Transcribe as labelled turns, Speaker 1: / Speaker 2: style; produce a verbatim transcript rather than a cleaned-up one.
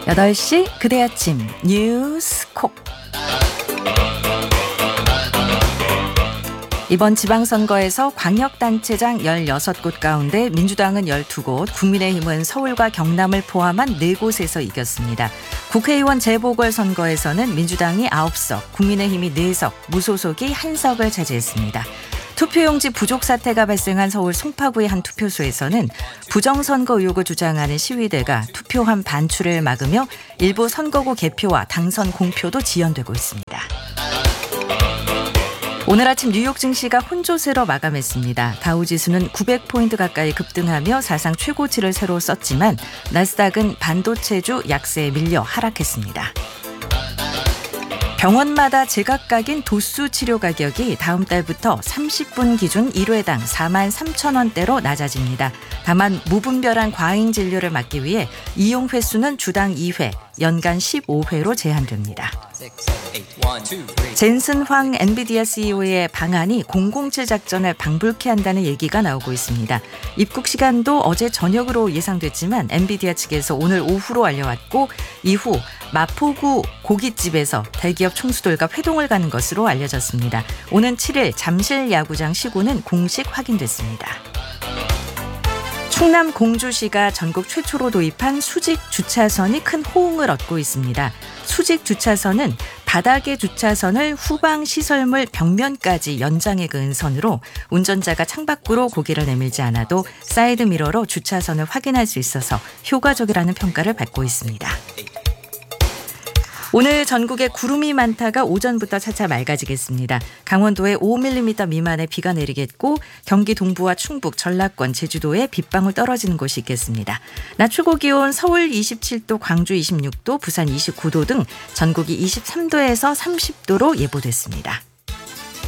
Speaker 1: 여덟 시 그대 아침 뉴스 콕. 이번 지방선거에서 광역단체장 열여섯 곳 가운데 민주당은 열두 곳, 국민의힘은 서울과 경남을 포함한 네 곳에서 이겼습니다. 국회의원 재보궐선거에서는 민주당이 아홉 석, 국민의힘이 네 석, 무소속이 한 석을 차지했습니다. 투표용지 부족 사태가 발생한 서울 송파구의 한 투표소에서는 부정선거 의혹을 주장하는 시위대가 투표함 반출을 막으며 일부 선거구 개표와 당선 공표도 지연되고 있습니다. 오늘 아침 뉴욕 증시가 혼조세로 마감했습니다. 다우지수는 구백 포인트 가까이 급등하며 사상 최고치를 새로 썼지만 나스닥은 반도체주 약세에 밀려 하락했습니다. 병원마다 제각각인 도수 치료 가격이 다음 달부터 삼십 분 기준 일 회당 사만 삼천 원대로 낮아집니다. 다만 무분별한 과잉 진료를 막기 위해 이용 횟수는 주당 이 회, 연간 십오 회로 제한됩니다. 젠슨 황 엔비디아 씨이오의 방안이 공공칠 작전을 방불케 한다는 얘기가 나오고 있습니다. 입국 시간도 어제 저녁으로 예상됐지만 엔비디아 측에서 오늘 오후로 알려왔고 이후 마포구 고깃집에서 대기업 총수들과 회동을 가는 것으로 알려졌습니다. 오는 칠 일 잠실 야구장 시구는 공식 확인됐습니다. 충남 공주시가 전국 최초로 도입한 수직 주차선이 큰 호응을 얻고 있습니다. 수직 주차선은 바닥의 주차선을 후방 시설물 벽면까지 연장해 그은 선으로 운전자가 창밖으로 고개를 내밀지 않아도 사이드 미러로 주차선을 확인할 수 있어서 효과적이라는 평가를 받고 있습니다. 오늘 전국에 구름이 많다가 오전부터 차차 맑아지겠습니다. 강원도에 오 밀리미터 미만의 비가 내리겠고 경기 동부와 충북, 전라권, 제주도에 빗방울 떨어지는 곳이 있겠습니다. 낮 최고 기온 서울 이십칠 도, 광주 이십육 도, 부산 이십구 도 등 전국이 이십삼 도에서 삼십 도로 예보됐습니다.